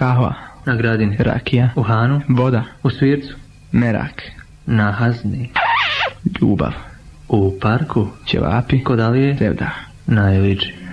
Kahva. Na Gradini. Rakija. U Hanu. Voda. U Svircu. Merak. Na Hazni. Ljubav. U parku. Ćevapi. Kod Alije. Sevda. Na Iliđi.